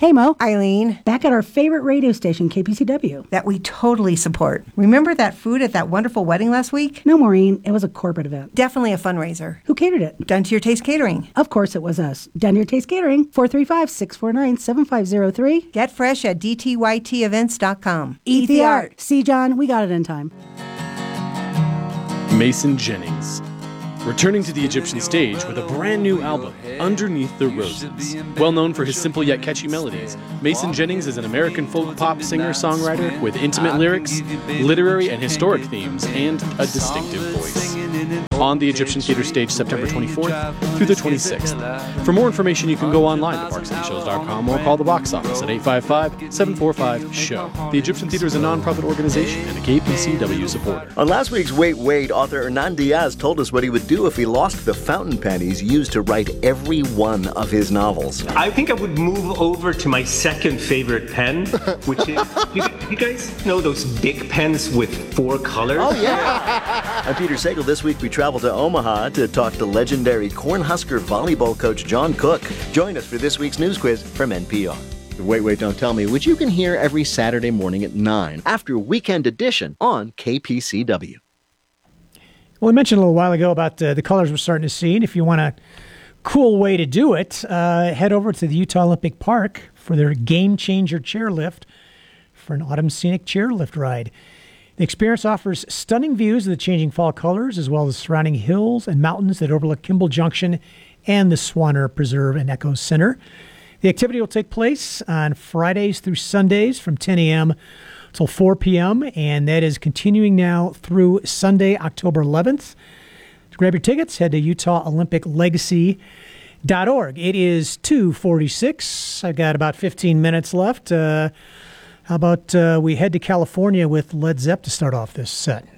Hey, Mo. Eileen. Back at our favorite radio station, KPCW. That we totally support. Remember that food at that wonderful wedding last week? No, Maureen. It was a corporate event. Definitely a fundraiser. Who catered it? Done to Your Taste Catering. Of course it was us. Done to Your Taste Catering, 435-649-7503. Get fresh at dtytevents.com. Eat the art. See, John, we got it in time. Mason Jennings, returning to the Egyptian stage with a brand new album, Underneath the Roses. Well known for his simple yet catchy melodies, Mason Jennings is an American folk pop singer-songwriter with intimate lyrics, literary and historic themes, and a distinctive voice. On the Egyptian Theater stage September 24th through the 26th. For more information, you can go online to parksandeshows.com or call the box office at 855-745-SHOW. The Egyptian Theater is a non-profit organization and a KPCW supporter. On last week's Wait, Wait, author Hernan Diaz told us what he would do if he lost the fountain pen he's used to write every one of his novels. I think I would move over to my second favorite pen, which is, you guys know those big pens with 4 colors? Oh, yeah. I'm Peter Sagal. This week we travel to Omaha to talk to legendary Cornhusker volleyball coach John Cook. Join us for this week's news quiz from NPR. Wait, Wait, Don't Tell Me, which you can hear every Saturday morning at 9 after Weekend Edition on KPCW. Well, we mentioned a little while ago about the colors we're starting to see, and if you want a cool way to do it, head over to the Utah Olympic Park for their Game Changer chairlift for an autumn scenic chairlift ride. The experience offers stunning views of the changing fall colors, as well as surrounding hills and mountains that overlook Kimball Junction and the Swanner Preserve and Echo Center. The activity will take place on Fridays through Sundays from 10 a.m. until 4 p.m., and that is continuing now through Sunday, October 11th. To grab your tickets, head to UtahOlympicLegacy.org. It is 2:46. I've got about 15 minutes left. How about we head to California with Led Zepp to start off this set?